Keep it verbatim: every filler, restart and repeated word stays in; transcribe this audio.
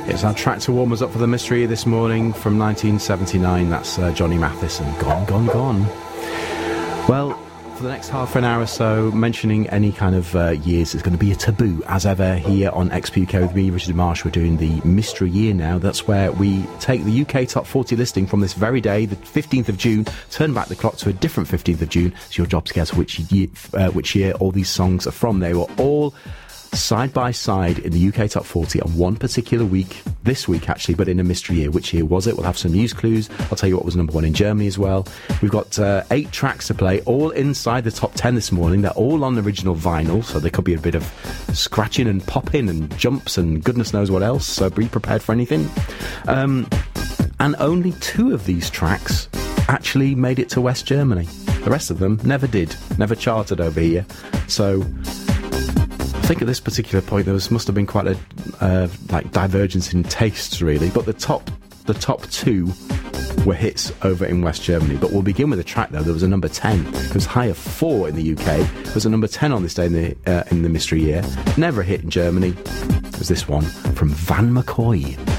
It's our track to warm us up for the mystery this morning from nineteen seventy-nine. That's uh, Johnny Mathis and Gone, Gone, Gone. Well, for the next half an hour or so, mentioning any kind of uh, years is going to be a taboo. As ever, here on X P U K with me, Richard Marsh, we're doing the mystery year now. That's where we take the U K Top forty listing from this very day, the fifteenth of June, turn back the clock to a different fifteenth of June. It's your job to guess which year, uh, which year all these songs are from. They were all side by side in the U K Top forty on one particular week, this week actually, but in a mystery year. Which year was it? We'll have some news clues. I'll tell you what was number one in Germany as well. We've got uh, eight tracks to play, all inside the top ten this morning. They're all on original vinyl, so there could be a bit of scratching and popping and jumps and goodness knows what else, so be prepared for anything. Um, and only two of these tracks actually made it to West Germany. The rest of them never did, never charted over here. So I think at this particular point there was, must have been quite a uh, like divergence in tastes, really. But the top, the top two were hits over in West Germany. But we'll begin with a track though. There was a number ten. It was high of four in the U K. It was a number ten on this day in the uh, in the mystery year. Never a hit in Germany. It was this one from Van McCoy.